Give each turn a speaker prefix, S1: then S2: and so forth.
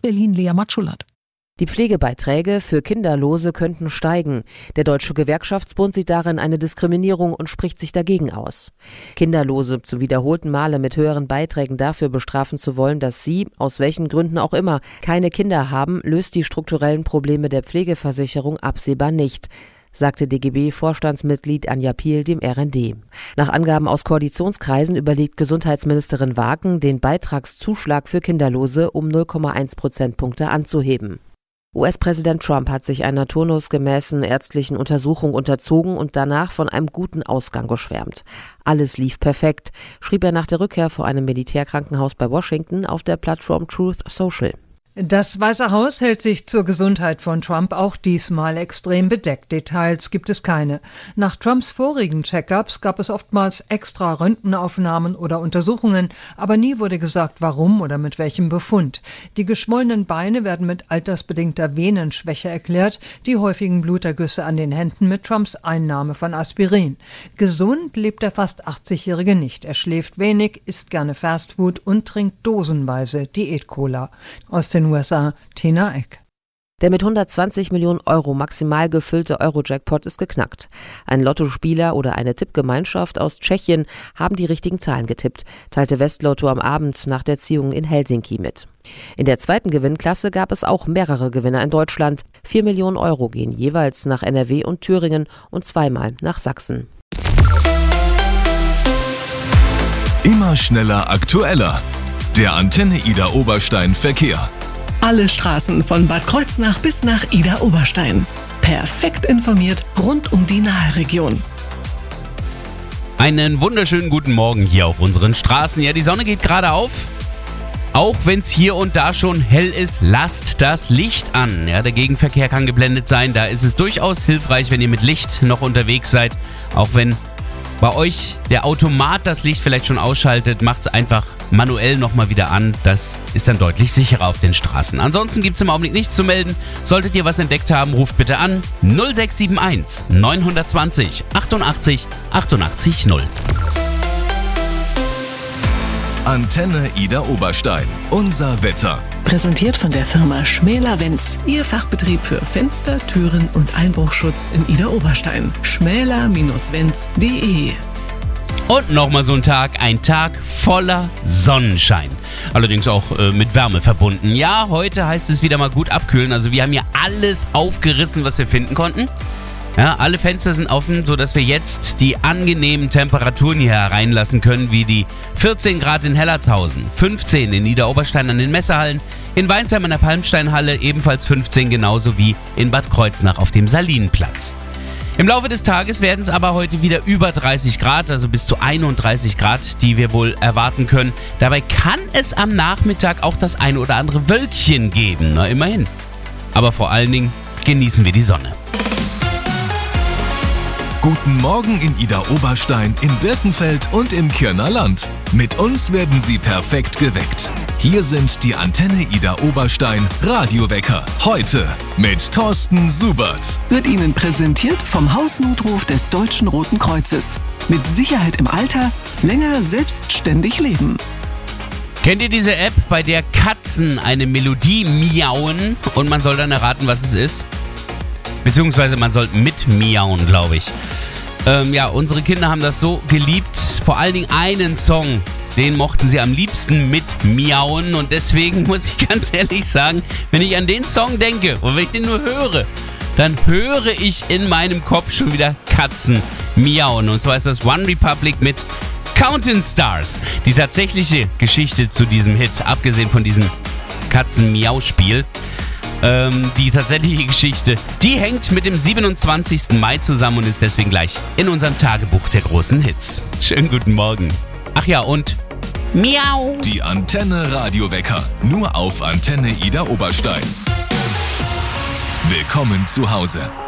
S1: Berlin Lea Matschulat.
S2: Die Pflegebeiträge für Kinderlose könnten steigen. Der Deutsche Gewerkschaftsbund sieht darin eine Diskriminierung und spricht sich dagegen aus. Kinderlose zum wiederholten Male mit höheren Beiträgen dafür bestrafen zu wollen, dass sie, aus welchen Gründen auch immer, keine Kinder haben, löst die strukturellen Probleme der Pflegeversicherung absehbar nicht, sagte DGB-Vorstandsmitglied Anja Piel dem RND. Nach Angaben aus Koalitionskreisen überlegt Gesundheitsministerin Wagen, den Beitragszuschlag für Kinderlose um 0,1 Prozentpunkte anzuheben. US-Präsident Trump hat sich einer turnusgemäßen ärztlichen Untersuchung unterzogen und danach von einem guten Ausgang geschwärmt. Alles lief perfekt, schrieb er nach der Rückkehr vor einem Militärkrankenhaus bei Washington auf der Plattform Truth Social.
S3: Das Weiße Haus hält sich zur Gesundheit von Trump auch diesmal extrem bedeckt. Details gibt es keine. Nach Trumps vorigen Check-ups gab es oftmals extra Röntgenaufnahmen oder Untersuchungen, aber nie wurde gesagt, warum oder mit welchem Befund. Die geschwollenen Beine werden mit altersbedingter Venenschwäche erklärt, die häufigen Blutergüsse an den Händen mit Trumps Einnahme von Aspirin. Gesund lebt der fast 80-Jährige nicht. Er schläft wenig, isst gerne Fastfood und trinkt dosenweise Diät-Cola. Aus den USA, Tina Eck.
S2: Der mit 120 Millionen Euro maximal gefüllte Euro-Jackpot ist geknackt. Ein Lottospieler oder eine Tippgemeinschaft aus Tschechien haben die richtigen Zahlen getippt, teilte Westlotto am Abend nach der Ziehung in Helsinki mit. In der zweiten Gewinnklasse gab es auch mehrere Gewinner in Deutschland. 4 Millionen Euro gehen jeweils nach NRW und Thüringen und zweimal nach Sachsen.
S4: Immer schneller, aktueller. Der Antenne Idar Oberstein Verkehr.
S1: Alle Straßen von Bad Kreuznach bis nach Idar Oberstein. Perfekt informiert rund um die Nahe-Region.
S5: Einen wunderschönen guten Morgen hier auf unseren Straßen. Ja, die Sonne geht gerade auf. Auch wenn es hier und da schon hell ist, lasst das Licht an. Ja, der Gegenverkehr kann geblendet sein. Da ist es durchaus hilfreich, wenn ihr mit Licht noch unterwegs seid. Auch wenn bei euch der Automat das Licht vielleicht schon ausschaltet, macht es einfach manuell nochmal wieder an. Das ist dann deutlich sicherer auf den Straßen. Ansonsten gibt es im Augenblick nichts zu melden. Solltet ihr was entdeckt haben, ruft bitte an 0671 920 88 88 0.
S4: Antenne Idar Oberstein. Unser Wetter.
S1: Präsentiert von der Firma Schmäler-Wenz. Ihr Fachbetrieb für Fenster, Türen und Einbruchschutz in Idar Oberstein. schmäler-wenz.de.
S5: Und nochmal so ein Tag voller Sonnenschein. Allerdings auch mit Wärme verbunden. Ja, heute heißt es wieder mal gut abkühlen. Also wir haben hier alles aufgerissen, was wir finden konnten. Ja, alle Fenster sind offen, sodass wir jetzt die angenehmen Temperaturen hier hereinlassen können, wie die 14 Grad in Hellertshausen, 15 in Idar Oberstein an den Messehallen, in Weinsheim an der Palmsteinhalle ebenfalls 15, genauso wie in Bad Kreuznach auf dem Salinenplatz. Im Laufe des Tages werden es aber heute wieder über 30 Grad, also bis zu 31 Grad, die wir wohl erwarten können. Dabei kann es am Nachmittag auch das ein oder andere Wölkchen geben, na immerhin. Aber vor allen Dingen genießen wir die Sonne.
S4: Guten Morgen in Idar Oberstein, in Birkenfeld und im Kirner Land. Mit uns werden Sie perfekt geweckt. Hier sind die Antenne Idar Oberstein Radiowecker. Heute mit Thorsten Subert.
S1: Wird Ihnen präsentiert vom Hausnotruf des Deutschen Roten Kreuzes. Mit Sicherheit im Alter, länger selbstständig leben.
S5: Kennt ihr diese App, bei der Katzen eine Melodie miauen und man soll dann erraten, was es ist? Beziehungsweise man soll mit miauen, glaube ich. Ja, unsere Kinder haben das so geliebt. Vor allen Dingen einen Song, den mochten sie am liebsten mit miauen. Und deswegen muss ich ganz ehrlich sagen, wenn ich an den Song denke und wenn ich den nur höre, dann höre ich in meinem Kopf schon wieder Katzen miauen. Und zwar ist das One Republic mit Counting Stars. Die tatsächliche Geschichte zu diesem Hit, abgesehen von diesem Katzen-Miau-Spiel, die tatsächliche Geschichte, die hängt mit dem 27. Mai zusammen und ist deswegen gleich in unserem Tagebuch der großen Hits. Schönen guten Morgen. Ach ja, und miau.
S4: Die Antenne Radiowecker, nur auf Antenne Idar Oberstein. Willkommen zu Hause.